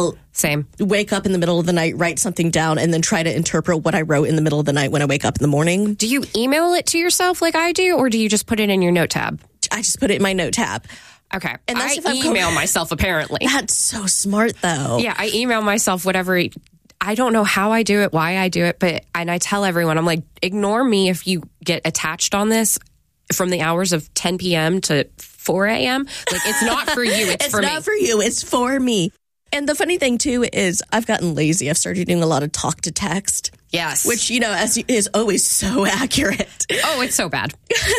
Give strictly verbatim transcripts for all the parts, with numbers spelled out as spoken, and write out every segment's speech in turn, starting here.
will Same. wake up in the middle of the night, write something down, and then try to interpret what I wrote in the middle of the night when I wake up in the morning. Do you email it to yourself like I do, or do you just put it in your note tab? I just put it in my note tab. Okay. And that's I if I'm email going- myself, apparently. That's so smart, though. Yeah, I email myself whatever. I don't know how I do it, why I do it, but and I tell everyone, I'm like, ignore me if you get attached on this from the hours of ten p.m. to four a.m. Like, it's not for you, it's, It's for me. not for you. It's for me. And the funny thing, too, is I've gotten lazy. I've started doing a lot of talk to text. Yes. Which, you know, as is always so accurate. Oh, it's so bad.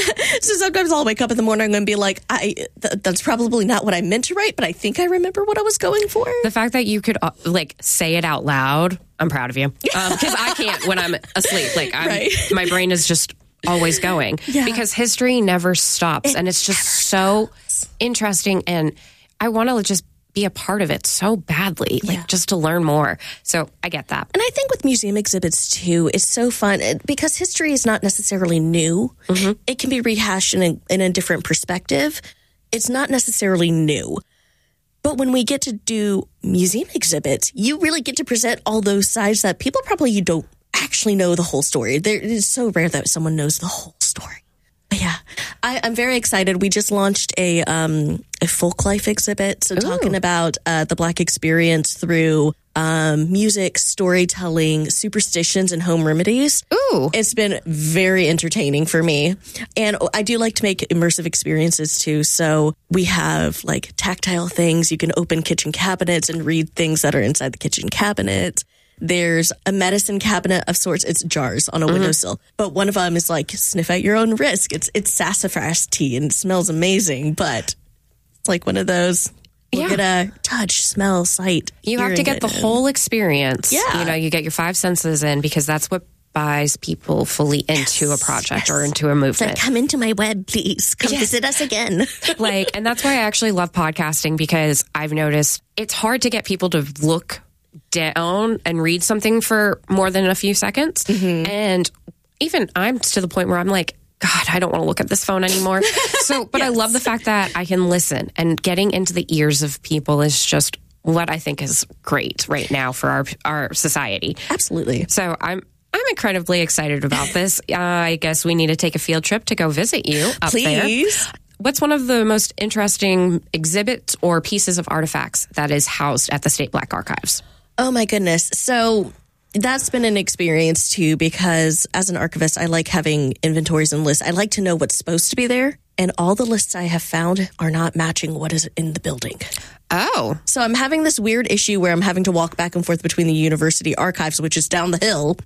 So sometimes I'll wake up in the morning and be like, I th- that's probably not what I meant to write, but I think I remember what I was going for. The fact that you could, uh, like, say it out loud, I'm proud of you. Because um, I can't when I'm asleep. Like, I'm, Right. my brain is just always going. Yeah. Because history never stops. It and it's just so interesting. And I want to just be a part of it so badly, like Yeah. just to learn more. So I get that. And I think with museum exhibits, too, it's so fun it- because history is not necessarily new. Mm-hmm. It can be rehashed in a, in a different perspective. It's not necessarily new. But when we get to do museum exhibits, you really get to present all those sides that people probably you don't actually know the whole story. There, it is so rare that someone knows the whole story. But yeah, I, I'm very excited. We just launched a um, a folk life exhibit, so talking about uh, the Black experience through um, music, storytelling, superstitions, and home remedies. Ooh. It's been very entertaining for me. And I do like to make immersive experiences too. So we have like tactile things. You can open kitchen cabinets and read things that are inside the kitchen cabinet. There's a medicine cabinet of sorts. It's jars on a Mm-hmm. windowsill. But one of them is like sniff at your own risk. It's it's sassafras tea and it smells amazing. But it's like one of those. Yeah. We're going to touch, smell, sight. You have to hearing get it the in. whole experience. Yeah. You know, you get your five senses in because that's what buys people fully into a project yes. or into a It's like, movement. come into my web, please. Come Yes. visit us again. Like, and that's why I actually love podcasting because I've noticed it's hard to get people to look down and read something for more than a few seconds. Mm-hmm. And even I'm to the point where I'm like, God, I don't want to look at this phone anymore. So, but I Yes. love the fact that I can listen, and getting into the ears of people is just what I think is great right now for our our society. Absolutely. So I'm I'm incredibly excited about this. Uh, I guess we need to take a field trip to go visit you up there. Please. What's one of the most interesting exhibits or pieces of artifacts that is housed at the State Black Archives? Oh, my goodness. So that's been an experience, too, because as an archivist, I like having inventories and lists. I like to know what's supposed to be there. And all the lists I have found are not matching what is in the building. Oh. So I'm having this weird issue where I'm having to walk back and forth between the university archives, which is down the hill,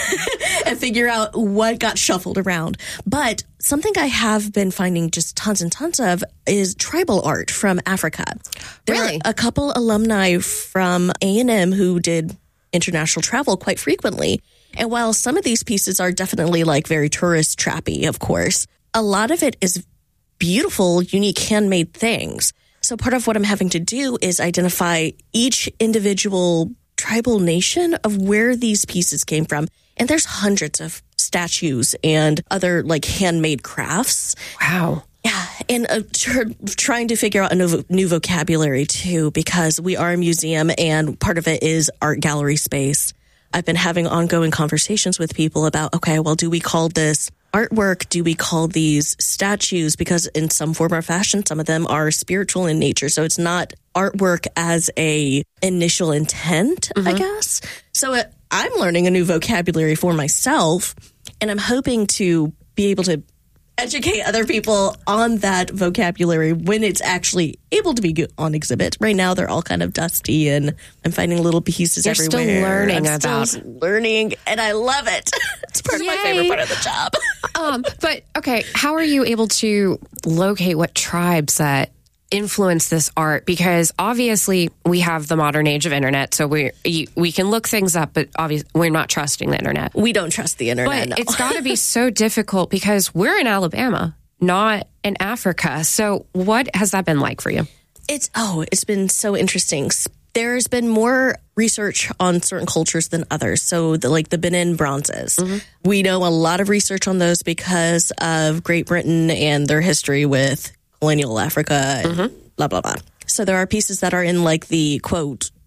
and figure out what got shuffled around. But something I have been finding just tons and tons of is tribal art from Africa. There Really? are a couple alumni from A and M who did international travel quite frequently. And while some of these pieces are definitely like very tourist trappy, of course, a lot of it is beautiful, unique handmade things. So part of what I'm having to do is identify each individual tribal nation of where these pieces came from. And there's hundreds of statues and other like handmade crafts. Wow. Yeah, and uh, tr- trying to figure out a new, new vocabulary, too, because we are a museum and part of it is art gallery space. I've been having ongoing conversations with people about, okay, well, do we call this artwork? Do we call these statues? Because in some form or fashion, some of them are spiritual in nature. So it's not artwork as a initial intent, mm-hmm. I guess. So uh, I'm learning a new vocabulary for myself, and I'm hoping to be able to educate other people on that vocabulary when it's actually able to be on exhibit. Right now, they're all kind of dusty, and I'm finding little pieces You're everywhere. still learning I'm about still learning, and I love it. It's part of my Yay. favorite part of the job. Um, but okay, how are you able to locate what tribes that influence this art? Because obviously we have the modern age of internet, so we we can look things up, but obviously we're not trusting the internet. We don't trust the internet. But no. it's got to be so difficult because we're in Alabama, not in Africa. So what has that been like for you? It's, oh, it's been so interesting. There's been more research on certain cultures than others. So the, like the Benin bronzes, mm-hmm. we know a lot of research on those because of Great Britain and their history with colonial Africa and mm-hmm. blah, blah, blah. So there are pieces that are in like the, quote,